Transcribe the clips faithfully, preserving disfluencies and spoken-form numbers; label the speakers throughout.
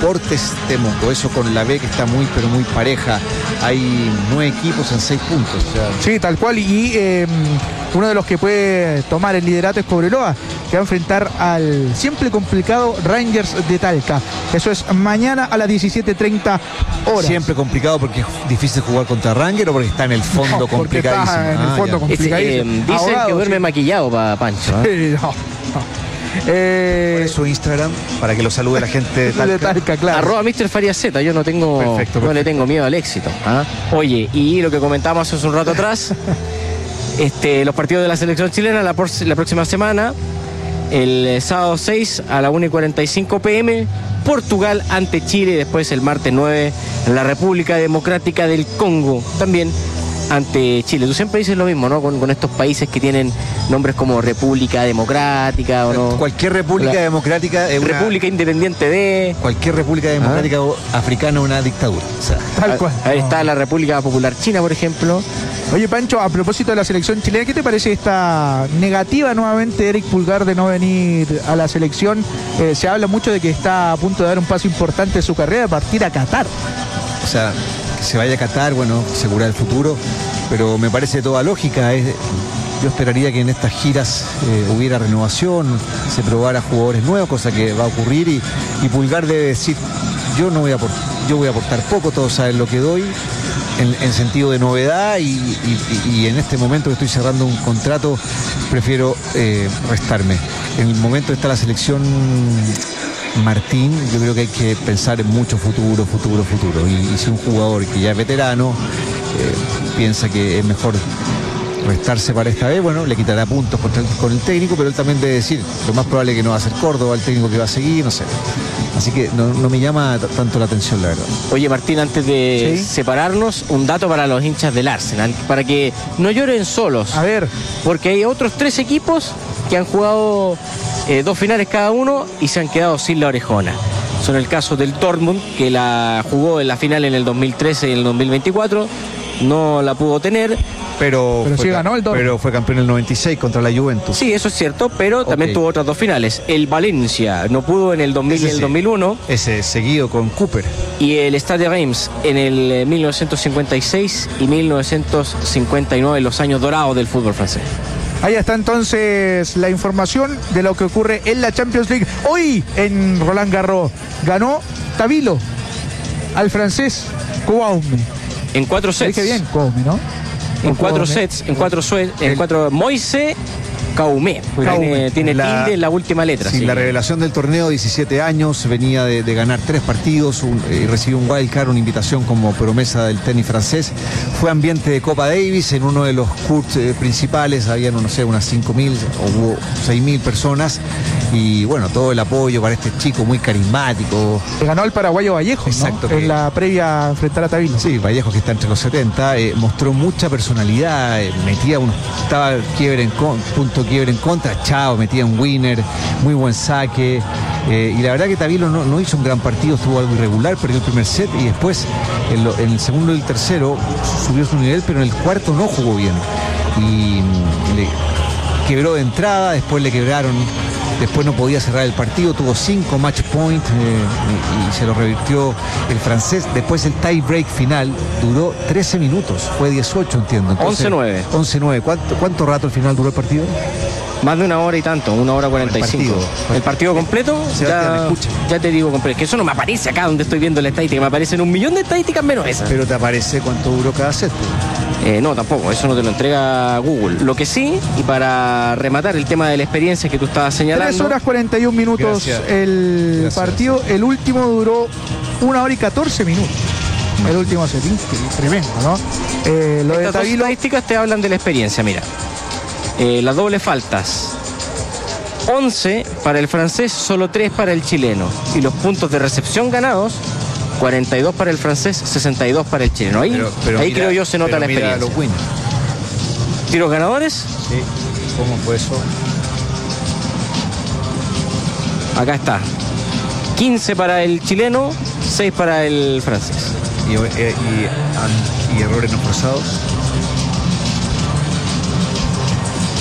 Speaker 1: Deportes Temuco. Eso con la B, que está muy, pero muy pareja. Hay nueve equipos en seis puntos. O sea,
Speaker 2: sí, tal cual. Y eh, uno de los que puede tomar el liderato es Cobreloa, que va a enfrentar al siempre complicado Rangers de Talca. Eso es mañana a las diecisiete treinta horas.
Speaker 1: Siempre complicado porque es difícil jugar contra Rangers o porque está en el fondo
Speaker 2: no,
Speaker 1: complicadísimo.
Speaker 2: Está en el fondo
Speaker 1: ah,
Speaker 2: complicadísimo.
Speaker 3: Es, eh, dicen
Speaker 2: Ahogado,
Speaker 3: que duerme
Speaker 2: sí.
Speaker 3: maquillado para Pancho. ¿eh?
Speaker 2: Sí, no, no. Eh,
Speaker 1: ¿Cuál es su Instagram? Para que lo salude la gente de Talca.
Speaker 2: de Talca, claro.
Speaker 3: Arroba mister Farías Z, yo no tengo,
Speaker 1: Perfecto,
Speaker 3: no
Speaker 1: perfecto.
Speaker 3: le tengo miedo al éxito. ¿ah? Oye, y lo que comentábamos hace un rato atrás, este, los partidos de la selección chilena la, por, la próxima semana, el eh, sábado seis a la una y cuarenta y cinco pm, Portugal ante Chile, y después el martes nueve, la República Democrática del Congo, también ante Chile. Tú siempre dices lo mismo, ¿no? Con, con estos países que tienen nombres como República Democrática o no.
Speaker 1: Cualquier república
Speaker 3: La-
Speaker 1: democrática es una-
Speaker 3: República Independiente de...
Speaker 1: Cualquier república democrática o africana es una dictadura. O sea,
Speaker 2: Tal cual.
Speaker 3: Ahí está la República Popular China, por ejemplo.
Speaker 2: Oye, Pancho, a propósito de la selección chilena, ¿qué te parece esta negativa nuevamente de Eric Pulgar de no venir a la selección? Eh, se habla mucho de que está a punto de dar un paso importante en su carrera, de partir a Qatar.
Speaker 1: o sea, que se vaya a Qatar, bueno, asegurar el futuro, pero me parece toda lógica. Es, yo esperaría que en estas giras eh, hubiera renovación, se probara jugadores nuevos, cosa que va a ocurrir, y, y Pulgar debe decir, yo no voy a aportar, yo voy a aportar poco, todos saben lo que doy, en, en sentido de novedad, y, y, y en este momento que estoy cerrando un contrato, prefiero eh, restarme. En el momento está la selección Martín, yo creo que hay que pensar en mucho futuro, futuro, futuro. Y, y si un jugador que ya es veterano eh, piensa que es mejor restarse para esta vez, bueno, le quitará puntos contra el- con el técnico, pero él también debe decir, lo más probable es que no va a ser Córdoba el técnico que va a seguir, no sé. Así que no, no me llama t- tanto la atención, la verdad.
Speaker 3: Oye, Martín, antes de
Speaker 2: Sí.
Speaker 3: separarnos, un dato para los hinchas del Arsenal, para que no lloren solos.
Speaker 2: A ver,
Speaker 3: Porque hay otros tres equipos que han jugado eh, dos finales cada uno y se han quedado sin la orejona. Son el caso del Dortmund, que la jugó en la final en el dos mil trece y en el dos mil veinticuatro, no la pudo tener.
Speaker 1: Pero,
Speaker 2: Pero
Speaker 1: fue,
Speaker 2: sí ganó el Dortmund.
Speaker 1: pero fue campeón en el noventa y seis contra la Juventus.
Speaker 3: Sí, eso es cierto, pero también
Speaker 1: Ok.
Speaker 3: tuvo otras dos finales. El Valencia no pudo en el dos mil y
Speaker 1: Ese
Speaker 3: en el
Speaker 1: sí.
Speaker 3: dos mil uno,
Speaker 1: Ese seguido con Cooper.
Speaker 3: y el Stade Reims en el eh, mil novecientos cincuenta y seis y mil novecientos cincuenta y nueve, los años dorados del fútbol francés.
Speaker 2: ahí está entonces la información de lo que ocurre en la Champions League. Hoy en Roland Garros ganó Tabilo al francés Kouame.
Speaker 3: En cuatro
Speaker 2: Lo
Speaker 3: sets.
Speaker 2: dije bien, Kouame, ¿no?
Speaker 3: En cuatro
Speaker 2: Kouame.
Speaker 3: sets, en cuatro sue- en
Speaker 1: El-
Speaker 3: cuatro Moise Kaumé.
Speaker 2: Kaumé.
Speaker 3: Tiene, tiene
Speaker 1: La-
Speaker 3: tilde en la última letra.
Speaker 1: Sí,
Speaker 3: sí.
Speaker 1: la revelación del torneo, diecisiete años, venía de, de ganar tres partidos un- y recibió un wild card, una invitación como promesa del tenis francés. Fue ambiente de Copa Davis en uno de los courts eh, principales, habían, no sé, unas cinco mil o hubo seis mil personas, y bueno, todo el apoyo para este chico muy carismático.
Speaker 2: Le ganó al paraguayo Vallejo,
Speaker 1: Exacto,
Speaker 2: ¿no?
Speaker 1: que-
Speaker 2: En la previa a enfrentar a Tabilo.
Speaker 1: Sí, Vallejo, que está entre los setenta, eh, mostró mucha personalidad, eh, metía unos, estaba quiebre en con- punto quiebre en contra, chao, metía un winner, muy buen saque, eh, y la verdad que Tabilo no, no hizo un gran partido, estuvo algo irregular, perdió el primer set y después en, lo- en el segundo y el tercero subió su nivel, pero en el cuarto no jugó bien y mm, le quebró de entrada, después le quebraron. Después no podía cerrar el partido, tuvo cinco match point eh, y, y se lo revirtió el francés. Después el tie break final duró trece minutos, fue dieciocho, entiendo.
Speaker 3: once nueve.
Speaker 1: once nueve. ¿Cuánto, ¿Cuánto rato al final duró el partido?
Speaker 3: Más de una hora y tanto, una hora cuarenta y cinco.
Speaker 1: El partido.
Speaker 3: ¿El partido completo?
Speaker 1: Sebastián,
Speaker 3: Ya,
Speaker 1: escucha.
Speaker 3: ya te digo completo. Que eso no me aparece acá donde estoy viendo la estadística. Me aparecen un millón de estadísticas menos esa.
Speaker 1: Pero te aparece cuánto duró cada set.
Speaker 3: Eh, no, tampoco, eso no te lo entrega Google. Lo que sí, y para rematar el tema de la experiencia que tú estabas señalando.
Speaker 2: tres horas cuarenta y un minutos
Speaker 1: Gracias.
Speaker 2: el
Speaker 1: Gracias.
Speaker 2: partido. El último duró una hora y catorce minutos. El último set, tremendo, ¿no? Eh, lo de
Speaker 3: Estas dos
Speaker 2: Tabilo,
Speaker 3: estadísticas te hablan de la experiencia, mira. Eh, las dobles faltas. once para el francés, solo tres para el chileno. Y los puntos de recepción ganados, cuarenta y dos para el francés, sesenta y dos para el chileno. Ahí,
Speaker 1: Pero- pero
Speaker 3: ahí
Speaker 1: mira-
Speaker 3: creo yo se nota
Speaker 1: pero
Speaker 3: la
Speaker 1: mira
Speaker 3: experiencia.
Speaker 1: los winners.
Speaker 3: ¿Tiros ganadores?
Speaker 1: Sí. ¿Cómo fue eso?
Speaker 3: Acá está. quince para el chileno, seis para el francés.
Speaker 1: Y, eh, y, an- y errores no forzados.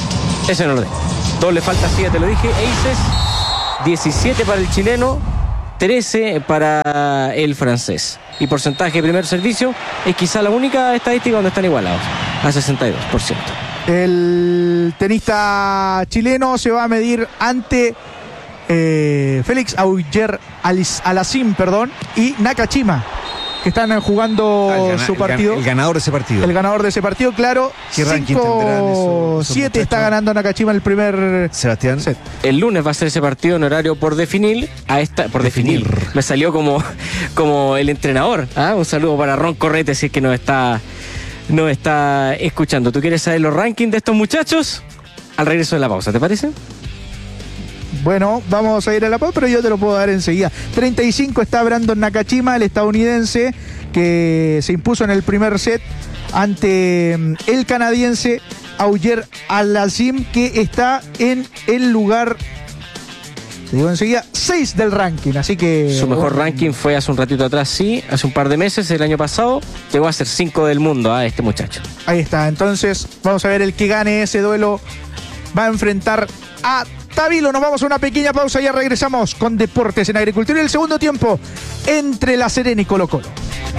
Speaker 3: Ese no lo tengo. Doble falta, sí, ya te lo dije. Aces, diecisiete para el chileno, trece para el francés. Y porcentaje de primer servicio es quizá la única estadística donde están igualados, a sesenta y dos por ciento.
Speaker 2: El tenista chileno se va a medir ante eh, Félix Auger-Aliassime, perdón, y Nakashima, que están jugando
Speaker 1: ah, el gana,
Speaker 2: su partido.
Speaker 1: El, el ganador de ese partido.
Speaker 2: El ganador de ese partido, claro. cinco siete está ganando Nakashima el primer
Speaker 1: Sebastián.
Speaker 2: set.
Speaker 3: El lunes va a ser ese partido en horario por definir. A esta, por definir. definir. Me salió como, como el entrenador. ¿Ah? Un saludo para Ron Correte, si es que nos está, nos está escuchando. ¿Tú quieres saber los rankings de estos muchachos? Al regreso de la pausa, ¿te parece?
Speaker 2: Bueno, vamos a ir a la pausa, pero yo te lo puedo dar enseguida. treinta y cinco está Brandon Nakashima, el estadounidense, que se impuso en el primer set ante el canadiense Auger-Aliassime, que está en el lugar, te digo enseguida, seis del ranking. Así que
Speaker 3: su mejor bueno, ranking fue hace un ratito atrás, sí, hace un par de meses, el año pasado, llegó a ser cinco del mundo a este muchacho.
Speaker 2: Ahí está, entonces vamos a ver el que gane ese duelo. Va a enfrentar a Tavilo. Nos vamos a una pequeña pausa y ya regresamos con Deportes en Agricultura y el segundo tiempo entre La Serena y Colo Colo.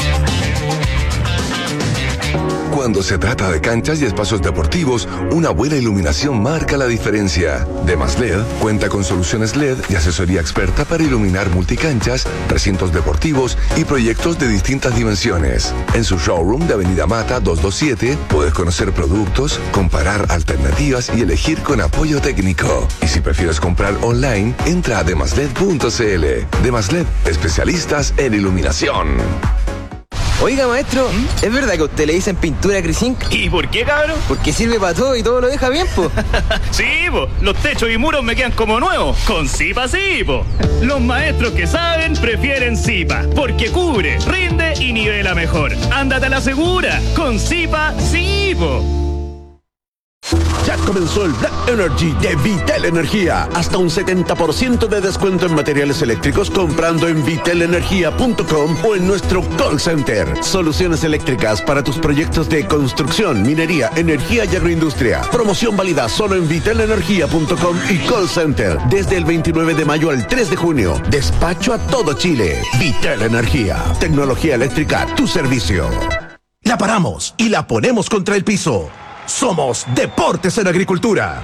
Speaker 4: Cuando se trata de canchas y espacios deportivos, una buena iluminación marca la diferencia. Demas L E D cuenta con soluciones L E D y asesoría experta para iluminar multicanchas, recintos deportivos y proyectos de distintas dimensiones. En su showroom de Avenida Mata doscientos veintisiete puedes conocer productos, comparar alternativas y elegir con apoyo técnico. Y si prefieres comprar online, entra a demasled punto cl. Demasled, especialistas en iluminación.
Speaker 5: Oiga, maestro, ¿Mm? ¿es verdad que a usted le dicen pintura Crisink?
Speaker 6: ¿Y por qué, cabrón?
Speaker 5: Porque sirve para todo y todo lo deja bien, po.
Speaker 6: Sí, po, los techos y muros me quedan como nuevos. Con Zipa sí, po. Los maestros que saben prefieren Zipa, porque cubre, rinde y nivela mejor. Ándate a la segura, con Zipa sí, po.
Speaker 7: Ya comenzó el Black Energy de Vitel Energía. Hasta un setenta por ciento de descuento en materiales eléctricos comprando en vitel energía punto com o en nuestro call center. Soluciones eléctricas para tus proyectos de construcción, minería, energía y agroindustria. Promoción válida solo en vitel energía punto com y call center. Desde el veintinueve de mayo al tres de junio. Despacho a todo Chile. Vitel Energía. Tecnología eléctrica a tu servicio. La paramos y la ponemos contra el piso. Somos Deportes en Agricultura.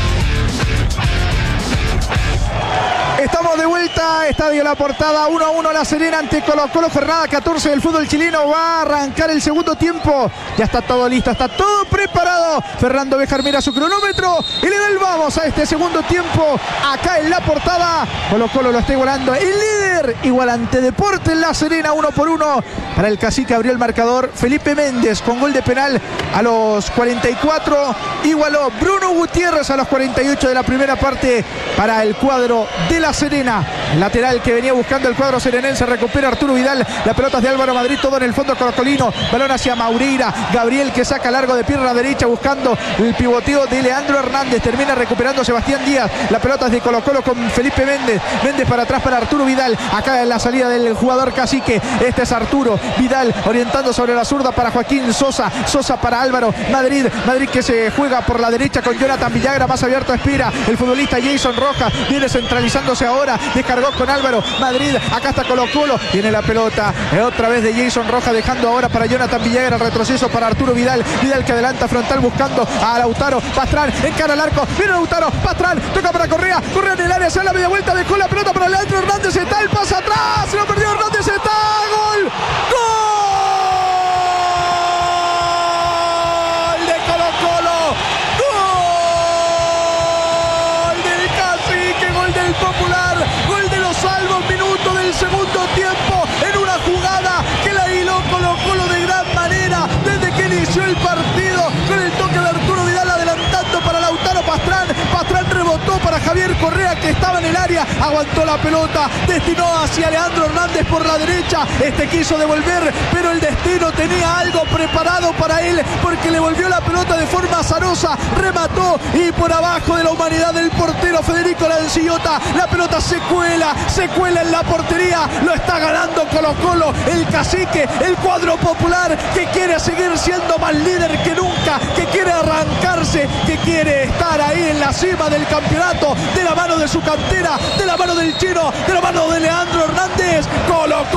Speaker 2: Estamos de vuelta, Estadio La Portada, uno a uno La Serena ante Colo Colo, jornada catorce del fútbol chileno. Va a arrancar el segundo tiempo, ya está todo listo, está todo preparado. Fernando Béjar mira su cronómetro y le da el vamos a este segundo tiempo acá en La Portada. Colo Colo lo está igualando, el líder igual ante Deportes La Serena, uno por uno. Para el cacique abrió el marcador Felipe Méndez con gol de penal a los cuarenta y cuatro, igualó Bruno Gutiérrez a los cuarenta y ocho de la primera parte para el cuadro de La Serena. Lateral que venía buscando el cuadro serenense, recupera Arturo Vidal, la pelota es de Álvaro Madrid, todo en el fondo colocolino, balón hacia Maureira, Gabriel que saca largo de pierna derecha buscando el pivoteo de Leandro Hernández, termina recuperando Sebastián Díaz, la pelota es de Colo Colo con Felipe Méndez, Méndez para atrás para Arturo Vidal, acá en la salida del jugador cacique, este es Arturo Vidal orientando sobre la zurda para Joaquín Sosa, Sosa para Álvaro Madrid, Madrid que se juega por la derecha con Jonathan Villagra, más abierto espera el futbolista Jason Rojas, viene centralizándose ahora, descargó con Álvaro Madrid, acá está Colo Colo, tiene la pelota otra vez de Jason Rojas, dejando ahora para Jonathan Villagra, retroceso para Arturo Vidal, Vidal que adelanta frontal buscando a Lautaro Pastrán, encara al arco, viene Lautaro Pastrán, toca para Correa, Correa en el área, se da la media vuelta, dejó la pelota para Leandro Hernández, está el pase atrás, se lo perdió Hernández, está, gol, gol de Colo Colo, gol del cacique, gol del Popular, gol de los salvos minutos del segundo tiempo, en una jugada que la hiló Colo Colo de gran manera desde que inició el partido, con el toque de Arturo Vidal adelantando para Lautaro Pastrán, Pastrán rebotó para Javier Correa que estaba en el área, aguantó la pelota, destinó hacia Leandro Hernández por la derecha, este quiso devolver, pero el destino tenía algo preparado para él, porque le volvió la pelota de forma azarosa, remató y por abajo de la humanidad del portero Federico Lancillota, la pelota se cuela, se cuela en la portería, lo está ganando Colo Colo, el cacique, el cuadro popular que quiere seguir siendo más líder que nunca, que quiere arrancarse, que quiere estar ahí en la cima del campeonato de la la mano de su cantera, de la mano del chino, de la mano de Leandro Hernández. Colo